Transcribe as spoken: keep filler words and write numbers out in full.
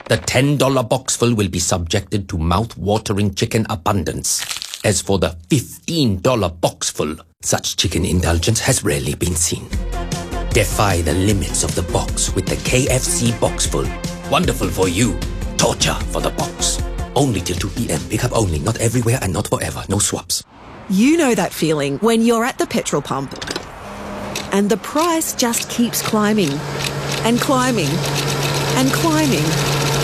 The ten dollar boxful will be subjected to mouth-watering chicken abundance. As for the fifteen dollar boxful, such chicken indulgence has rarely been seen. Defy the limits of the box with the K F C Boxful. Wonderful for you, torture for the box. Only till two p m Pick up only, not everywhere and not forever. No swaps. You know that feeling when you're at the petrol pump and the price just keeps climbing and climbing and climbing.